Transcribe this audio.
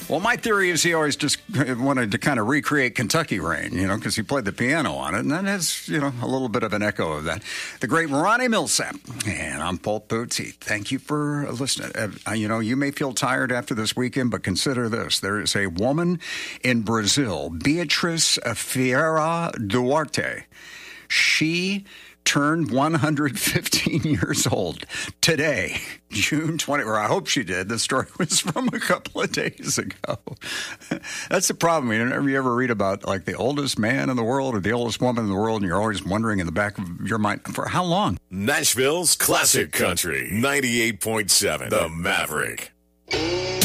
Well, my theory is he always just wanted to kind of recreate Kentucky Rain, because he played the piano on it, and that has, a little bit of an echo of that. The great Ronnie Millsap, and I'm Paul Pootsie. Thank you for listening. You may feel tired after this weekend, but consider this. There is a woman in Brazil, Beatriz Ferreira Duarte. She turned 115 years old today, June 20, or I hope she did. The story was from a couple of days ago. That's the problem. You ever read about like the oldest man in the world or the oldest woman in the world, and you're always wondering in the back of your mind, for how long? Nashville's Classic Country, 98.7, The Maverick.